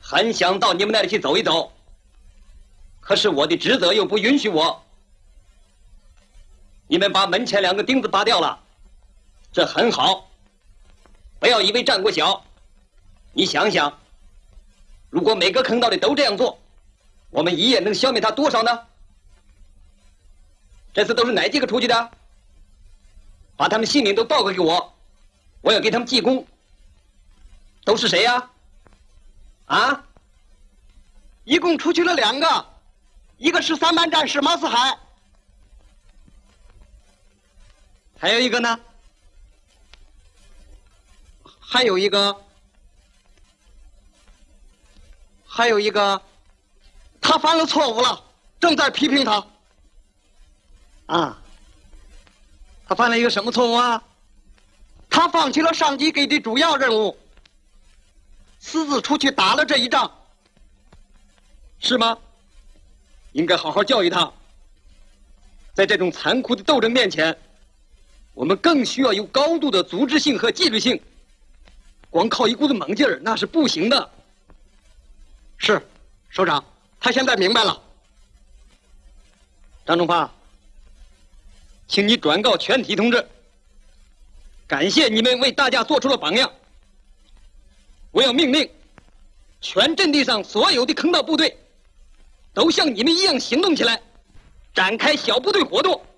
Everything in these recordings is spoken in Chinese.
很想到你们那里去走一走，可是我的职责又不允许我。你们把门前2个钉子拔掉了，这很好。不要以为战果小，你想想，如果每个坑道里都这样做，我们一夜能消灭他多少呢？这次都是哪几个出去的？把他们姓名都报告给我，我要给他们记功。都是谁呀？啊？ 一共出去了2个，一个是3班战士马四海， 还有一个呢？ 还有一个，他犯了错误了，正在批评他。 啊？他犯了一个什么错误啊？ 他放弃了上级给的主要任务，私自出去打了这一仗。 是吗？应该好好教育他。在这种残酷的斗争面前，我们更需要有高度的组织性和纪律性。光靠一股子猛劲儿那是不行的。 是，首长，他现在明白了。 张忠发，请你转告全体同志，感谢你们为大家做出了榜样。我要命令全阵地上所有的坑道部队都像你们一样行动起来，展开小部队活动。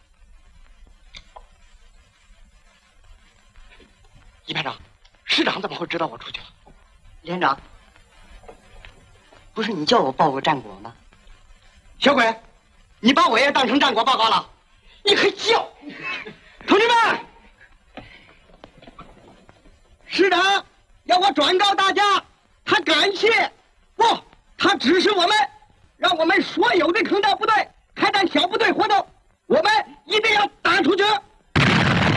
一排长，师长怎么会知道我出去了？ 连长，不是你叫我报个战果吗？ 小鬼，你把我也当成战果报告了，你可叫！同志们，师长要我转告大家，他感谢不，他指示我们，让我们所有的坑道部队